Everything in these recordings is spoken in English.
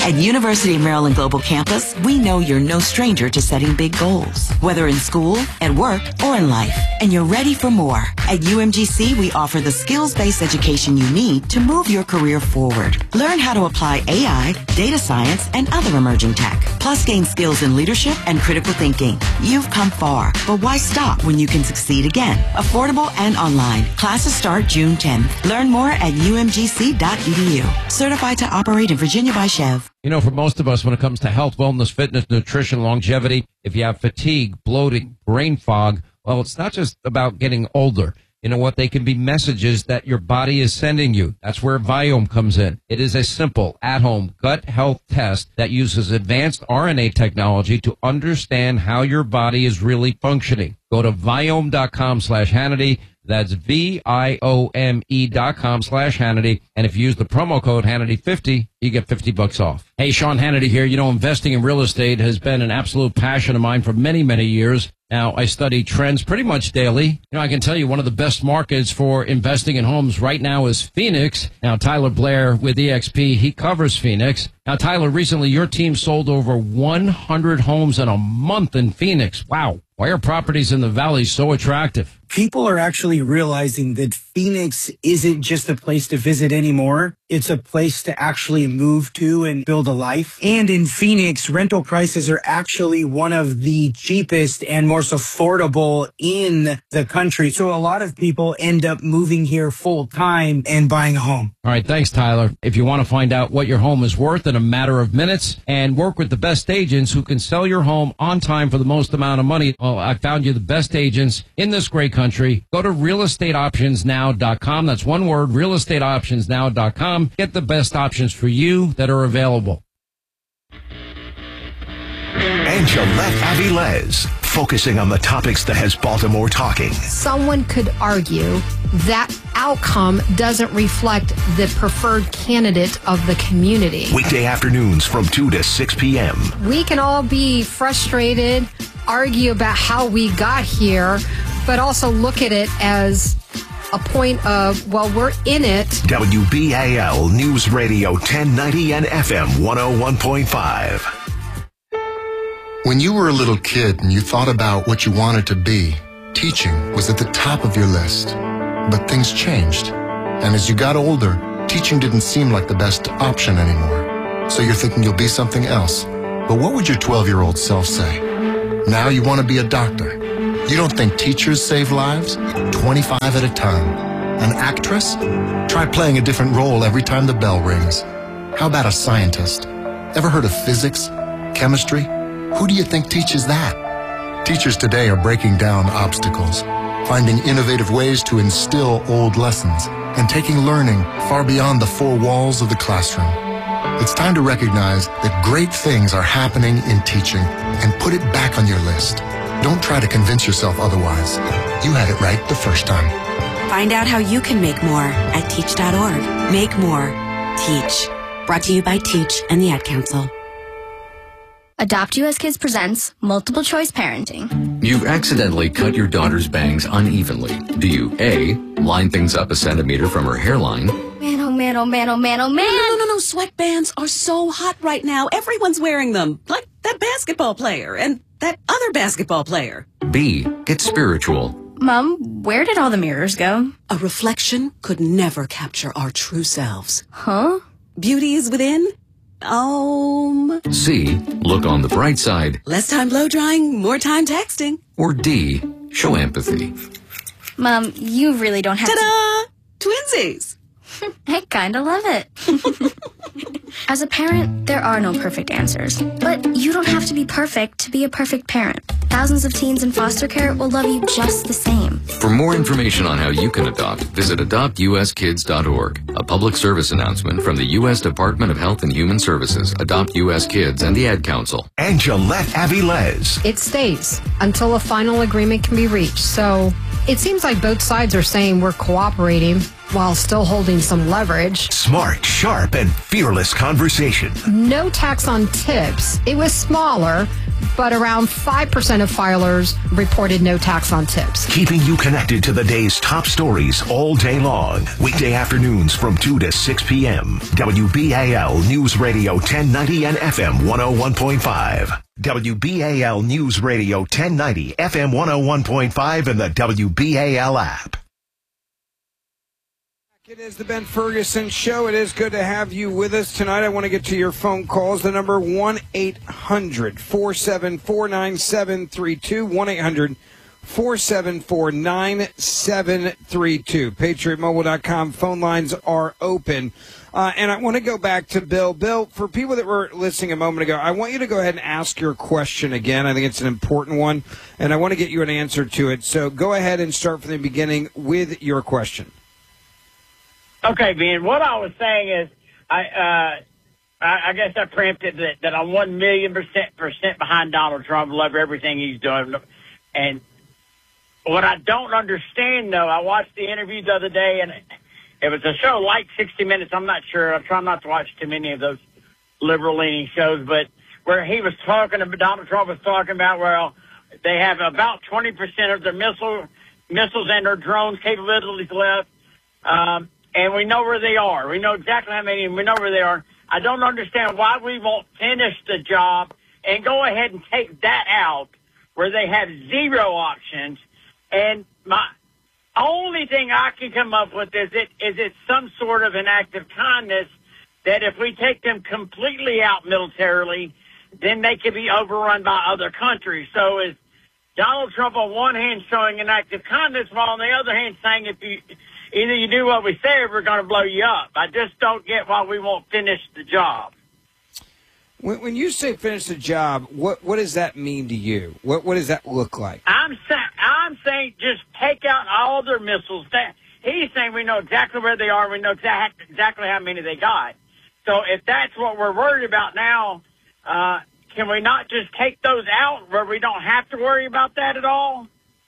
At University of Maryland Global Campus, we know you're no stranger to setting big goals, whether in school, at work, or in life, and you're ready for more. At UMGC, we offer the skills-based education you need to move your career forward. Learn how to apply AI, data science, and other emerging tech, plus gain skills in leadership and critical thinking. You've come far, but why stop when you can succeed again? Affordable and online. Classes start June 10th. Learn more at umgc.edu. Certified to operate in Virginia by Chev. You know, for most of us, when it comes to health, wellness, fitness, nutrition, longevity, if you have fatigue, bloating, brain fog, well, it's not just about getting older. You know what? They can be messages that your body is sending you. That's where Viome comes in. It is a simple, at-home gut health test that uses advanced RNA technology to understand how your body is really functioning. Go to Viome.com/Hannity. That's VIOME.com/Hannity. And if you use the promo code Hannity50, you get $50 off. Hey, Sean Hannity here. You know, investing in real estate has been an absolute passion of mine for many, many years. Now, I study trends pretty much daily. You know, I can tell you one of the best markets for investing in homes right now is Phoenix. Now, Tyler Blair with EXP, he covers Phoenix. Now, Tyler, recently your team sold over 100 homes in a month in Phoenix. Wow. Why are properties in the valley so attractive? People are actually realizing that Phoenix isn't just a place to visit anymore. It's a place to actually move to and build a life. And in Phoenix, rental prices are actually one of the cheapest and most affordable in the country. So a lot of people end up moving here full time and buying a home. All right. Thanks, Tyler. If you want to find out what your home is worth in a matter of minutes and work with the best agents who can sell your home on time for the most amount of money, well, I found you the best agents in this great country. Go to realestateoptionsnow.com. That's one word, realestateoptionsnow.com. Get the best options for you that are available. And Gillette Avilés, focusing on the topics that has Baltimore talking. Someone could argue that outcome doesn't reflect the preferred candidate of the community. Weekday afternoons from 2 to 6 p.m. We can all be frustrated, argue about how we got here, but also look at it as a point of, well, we're in it. WBAL News Radio 1090 and FM 101.5. When you were a little kid and you thought about what you wanted to be, teaching was at the top of your list. But things changed. And as you got older, teaching didn't seem like the best option anymore. So you're thinking you'll be something else. But what would your 12-year-old self say? Now you want to be a doctor. You don't think teachers save lives? 25 at a time. An actress? Try playing a different role every time the bell rings. How about a scientist? Ever heard of physics? Chemistry? Who do you think teaches that? Teachers today are breaking down obstacles, finding innovative ways to instill old lessons, and taking learning far beyond the four walls of the classroom. It's time to recognize that great things are happening in teaching and put it back on your list. Don't try to convince yourself otherwise. You had it right the first time. Find out how you can make more at teach.org. Make more. Teach. Brought to you by Teach and the Ad Council. Adopt US Kids presents Multiple Choice Parenting. You've accidentally cut your daughter's bangs unevenly. Do you A, line things up a centimeter from her hairline? Man, oh man, oh man, oh man, oh man. No. Sweatbands are so hot right now. Everyone's wearing them. Like that basketball player and that other basketball player. B, get spiritual. Mom, where did all the mirrors go? A reflection could never capture our true selves. Huh? Beauty is within. C, look on the bright side. Less time blow drying, more time texting. Or D, show empathy. Mom, you really don't have Ta-da! Twinsies! I kinda love it. As a parent, there are no perfect answers. But you don't have to be perfect to be a perfect parent. Thousands of teens in foster care will love you just the same. For more information on how you can adopt, visit adoptuskids.org. A public service announcement from the U.S. Department of Health and Human Services, Adopt U.S. Kids, and the Ad Council. And Gillette Avilés. It stays until a final agreement can be reached. So it seems like both sides are saying we're cooperating while still holding some leverage. Smart, sharp, and fearless conversation. No tax on tips. It was smaller, but around 5% of filers reported no tax on tips. Keeping you connected to the day's top stories all day long. Weekday afternoons from 2 to 6 p.m. WBAL News Radio 1090 and FM 101.5. WBAL News Radio 1090, FM 101.5, and the WBAL app. It is the Ben Ferguson Show. It is good to have you with us tonight. I want to get to your phone calls. The number 1-800-474-9732, 1-800-474-9732. PatriotMobile.com phone lines are open. And I want to go back to Bill. Bill, for people that were listening a moment ago, I want you to go ahead and ask your question again. I think it's an important one, and I want to get you an answer to it. So go ahead and start from the beginning with your question. Okay, Ben, what I was saying is I guess I preempted that I'm 1,000,000% behind Donald Trump. Love everything he's doing. And what I don't understand, though, I watched the interview the other day, and it was a show like 60 Minutes. I'm not sure. I try not to watch too many of those liberal-leaning shows, but where he was talking about, Donald Trump was talking about, well, they have about 20% of their missiles and their drones capabilities left, and we know where they are. We know exactly how many, and we know where they are. I don't understand why we won't finish the job and go ahead and take that out where they have zero options. And my only thing I can come up with is it's some sort of an act of kindness that if we take them completely out militarily, then they could be overrun by other countries. So is Donald Trump on one hand showing an act of kindness, while on the other hand saying either you do what we say or we're going to blow you up. I just don't get why we won't finish the job. When you say finish the job, what does that mean to you? What does that look like? I'm saying just take out all their missiles. He's saying we know exactly where they are. We know exactly how many they got. So if that's what we're worried about now, can we not just take those out where we don't have to worry about that at all?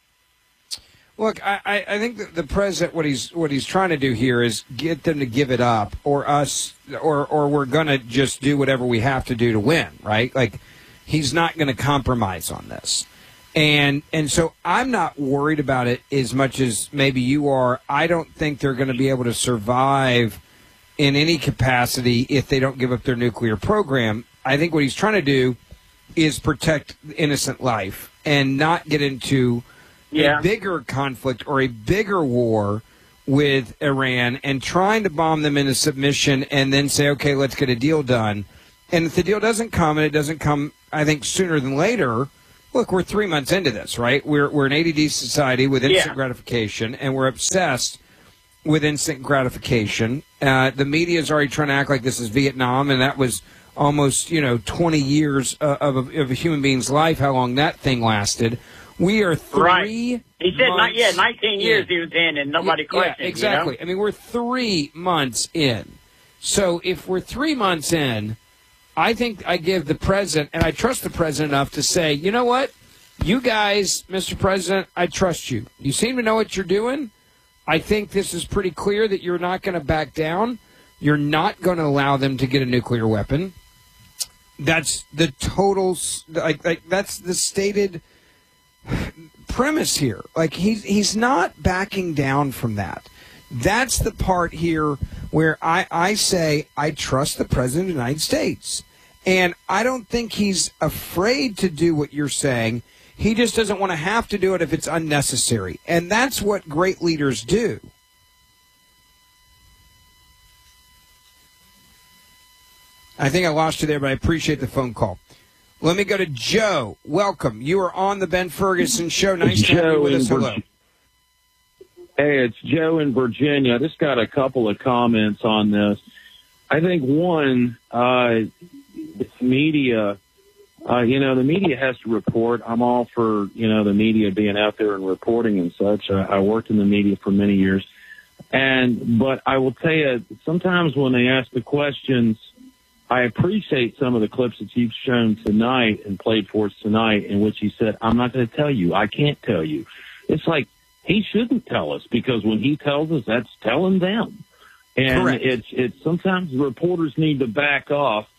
Look, I think the president, what he's trying to do here is get them to give it up, or we're going to just do whatever we have to do to win, right? Like, he's not going to compromise on this. And so I'm not worried about it as much as maybe you are. I don't think they're going to be able to survive in any capacity if they don't give up their nuclear program. I think what he's trying to do is protect innocent life and not get into a bigger conflict or a bigger war with Iran and trying to bomb them into submission and then say, okay, let's get a deal done. And if the deal doesn't come, and it doesn't come, I think, sooner than later, look, we're 3 months into this, right? We're an ADD society with instant gratification, and we're obsessed with instant gratification. The media is already trying to act like this is Vietnam, and that was almost, 20 years of a human being's life, how long that thing lasted. We are 3 right. He said, months 19 years he was in, and nobody questioned. Yeah, exactly. You know? I mean, we're 3 months in. So if we're 3 months in, I think I give the president, and I trust the president enough to say, you know what? You guys, Mr. President, I trust you. You seem to know what you're doing. I think this is pretty clear that you're not going to back down. You're not going to allow them to get a nuclear weapon. That's the total, that's the stated premise here. Like, he's not backing down from that. That's the part here where I say I trust the President of the United States. And I don't think he's afraid to do what you're saying. He just doesn't want to have to do it if it's unnecessary. And that's what great leaders do. I think I lost you there, but I appreciate the phone call. Let me go to Joe. Welcome. You are on the Ben Ferguson Show. Nice to have you with us. Hello. Hey, it's Joe in Virginia. I just got a couple of comments on this. I think, one, it's media. The media has to report. I'm all for, the media being out there and reporting and such. I worked in the media for many years. But I will tell you, sometimes when they ask the questions, I appreciate some of the clips that you've shown tonight and played for us tonight in which he said, I'm not going to tell you. I can't tell you. It's like, he shouldn't tell us, because when he tells us, that's telling them. And it's sometimes the reporters need to back off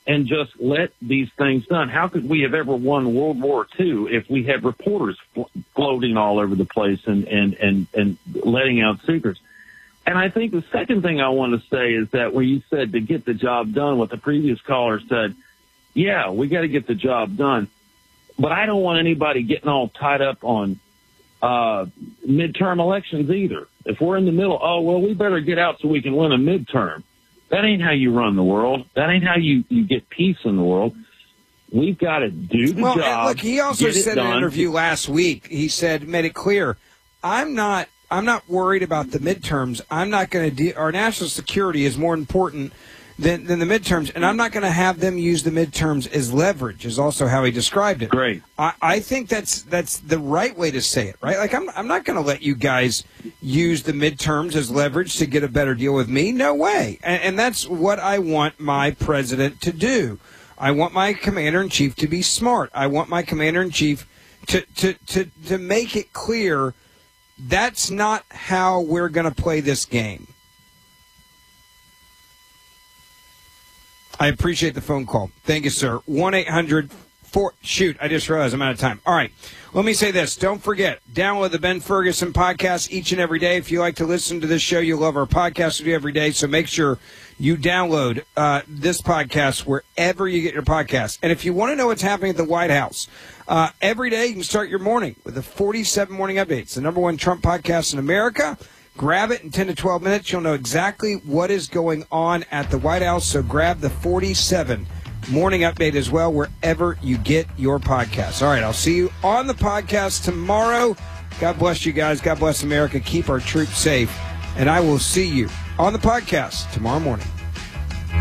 and just let these things done. How could we have ever won World War II if we had reporters floating all over the place and letting out secrets? And I think the second thing I want to say is that when you said to get the job done, what the previous caller said, yeah, we got to get the job done. But I don't want anybody getting all tied up on midterm elections either. If we're in the middle, oh, well, we better get out so we can win a midterm. That ain't how you run the world. That ain't how you get peace in the world. We've got to do the job. Look, he also said in an interview last week, he made it clear, I'm not worried about the midterms. I'm not going to our national security is more important than the midterms, and I'm not going to have them use the midterms as leverage, is also how he described it. Great. I think that's the right way to say it, right? Like, I'm not going to let you guys use the midterms as leverage to get a better deal with me. No way. And that's what I want my president to do. I want my commander-in-chief to be smart. I want my commander-in-chief to make it clear that's not how we're going to play this game. I appreciate the phone call. Thank you, sir. 1-800-4... I just realized I'm out of time. All right. Let me say this. Don't forget, download the Ben Ferguson podcast each and every day. If you like to listen to this show, you love our podcast we do every day, so make sure you download this podcast wherever you get your podcasts. And if you want to know what's happening at the White House, every day you can start your morning with the 47 Morning Updates, the number one Trump podcast in America. Grab it in 10 to 12 minutes. You'll know exactly what is going on at the White House. So grab the 47 Morning Update as well, wherever you get your podcasts. All right, I'll see you on the podcast tomorrow. God bless you guys. God bless America. Keep our troops safe. And I will see you on the podcast tomorrow morning.